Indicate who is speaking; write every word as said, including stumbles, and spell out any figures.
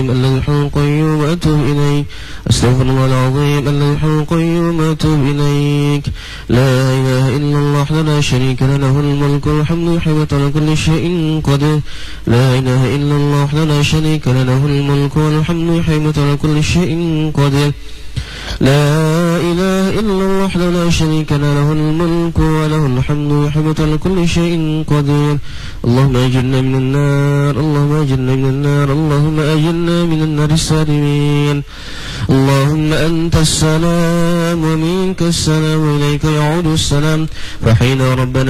Speaker 1: الذي الحي القيوم وأتوب إليك أستغفر الله العظيم الذي الحي القيوم وأتوب إليك لا إله إلا الله وحده لا شريك له له الملك والحمد والحمد على كل شيء قدير لا إله إلا الله وحده لا شريك له له الملك والحمد والحمد على كل شيء قدير لا إله إلا الله وحده لا شريك له له الملك وله الحمد والحمد على كل شيء قدير اللهم أجرنا من النار اللهم أجرنا من النار اللهم أجرنا من النار السالمين اللهم أنت السلام ومنك السلام وإليك يعود السلام فحين ربنا